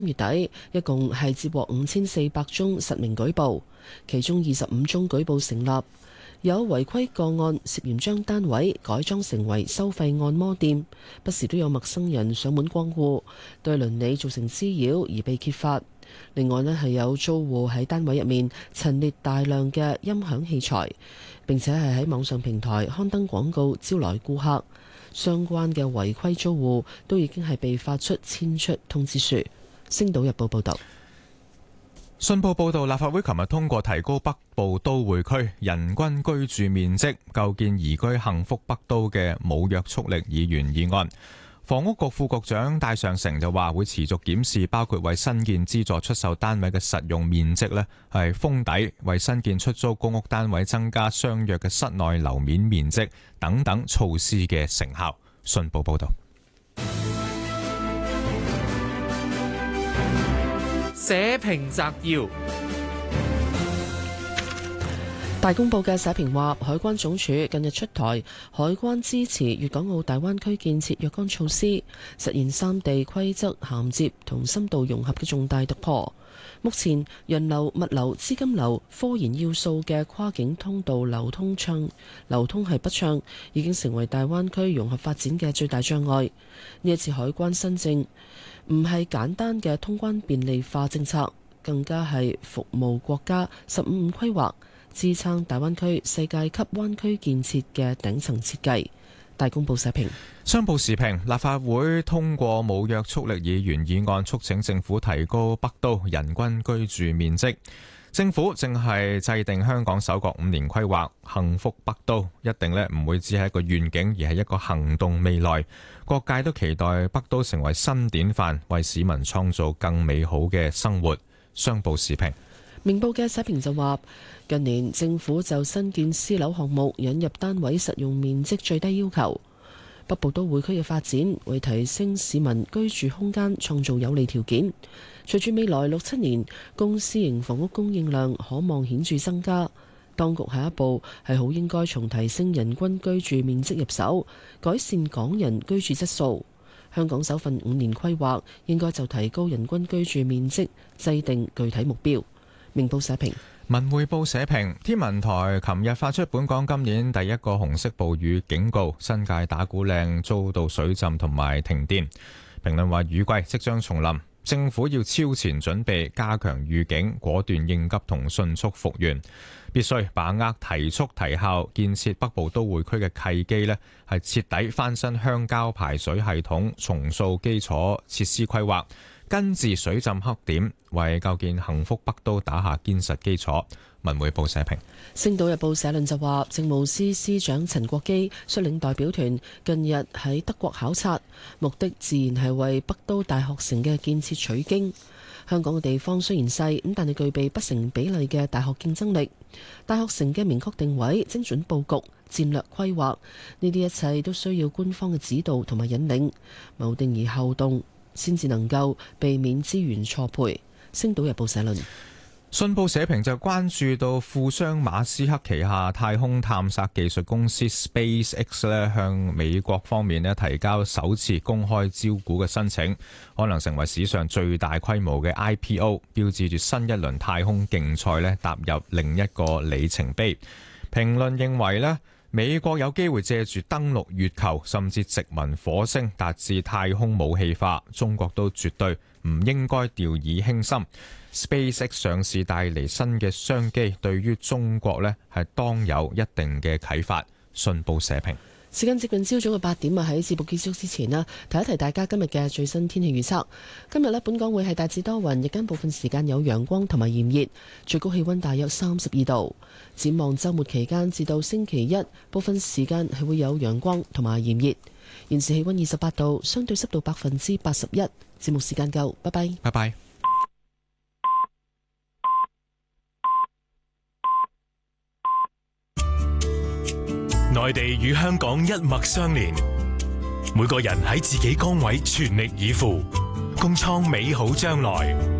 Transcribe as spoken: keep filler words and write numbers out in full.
月底一共係接獲五千四百宗實名舉報，其中二十五宗舉報成立，有違規個案涉嫌將單位改裝成為收費按摩店，不時都有陌生人上門光顧，對鄰里造成滋擾而被揭發。另外呢，係有租戶喺單位入面陳列大量嘅音響器材，並且係喺網上平台刊登廣告招來顧客。相關嘅違規租戶都已經係被發出遷出通知書。星島日報報道。 信報報道，立法會琴日通過提高北部都會區人均居住面積，構建宜居幸福北都嘅無約束力議員議案。房屋局副局長戴尚誠就話會持續檢視，包括為新建資助出售單位嘅實用面積呢係封底，為新建出租公屋單位增加相約嘅室內樓面面積等等措施嘅成效。信報報道。 社評摘要。 大公報嘅社評話，海關總署近日出台海關支持粵港澳大灣區建設若干措施，實現三地規則銜接同深度融合嘅重大突破。目前人流、物流、資金流、科研要素嘅跨境通道流通暢流通係不暢，已經成為大灣區融合發展嘅最大障礙。呢一次海關新政唔係簡單嘅通關便利化政策，更加係服務國家十五五規劃，支撐大灣區世界級灣區建設嘅頂層設計。大公報社評。 商報時評，立法會通過無約束力議員議案，促請政府提高北都人均居住面積。政府正係制定香港首個五年規劃，幸福北都一定咧唔會只係一個願景，而係一個行動未來。各界都期待北都成為新典範，為市民創造更美好嘅生活。商報時評。 明報嘅社評就話，近年政府就新建私樓項目引入單位實用面積最低要求，北部都會區嘅發展為提升市民居住空間創造有利條件。隨住未來六七年公私營房屋供應量可望顯著增加，當局下一步係好應該從提升人均居住面積入手，改善港人居住質素。香港首份五年規劃應該就提高人均居住面積制定具體目標。明報社評。 文匯報社評，天文台琴日發出本港今年第一個紅色暴雨警告，新界打鼓嶺遭到水浸同埋停電。評論話雨季即將重臨，政府要超前準備，加強預警，果斷應急同迅速復原，必須把握提速提效建設北部都會區嘅契機呢，係徹底翻新鄉郊排水系統，重塑基礎設施規劃，根治水浸黑點，為構建幸福北都打下堅實基礎。文匯報社評。 星島日報社論就話，政務司司長陳國基率領代表團近日喺德國考察，目的自然係為北都大學城嘅建設取經。香港嘅地方雖然細，咁但係具備不成比例嘅大學競爭力。大學城嘅明確定位、精準佈局、戰略規劃，呢啲一切都需要官方嘅指導同埋引領，謀定而後動，先至能夠避免資源錯配。星島日報社論。 信報社評就關注到富商馬斯克旗下太空探索技術公司 SpaceX 咧，向美國方面咧提交首次公開招股嘅申請，可能成為史上最大規模嘅 I P O， 標誌住新一輪太空競賽咧踏入另一個里程碑。評論認為咧，美國有機會借住登陸月球甚至殖民火星達至太空武器化，中國都絕對唔應該掉以輕心。SpaceX 上市帶嚟新嘅商機，對於中國呢係當有一定嘅啟發。信報社評。 時間接近朝早嘅八點啊，喺節目結束之前啦，提一提大家今日嘅最新天氣預測。今日呢，本港會係大致多雲，日間部分時間有陽光同埋炎熱，最高氣溫大約三十二度。展望週末期間至到星期一，部分時間係會有陽光同埋炎熱。現時氣溫二十八度，相對濕度百分之八十一。節目時間夠，拜拜。 拜拜。 內地與香港一脈相連，每個人喺自己崗位全力以赴，共創美好將來。